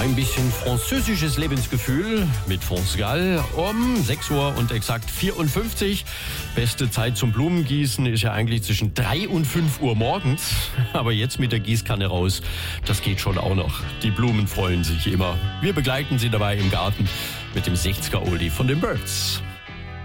Ein bisschen französisches Lebensgefühl mit France Gall um 6 Uhr und exakt 54. Beste Zeit zum Blumengießen ist ja eigentlich zwischen 3 und 5 Uhr morgens. Aber jetzt mit der Gießkanne raus, das geht schon auch noch. Die Blumen freuen sich immer. Wir begleiten sie dabei im Garten mit dem 60er-Oldie von den Birds.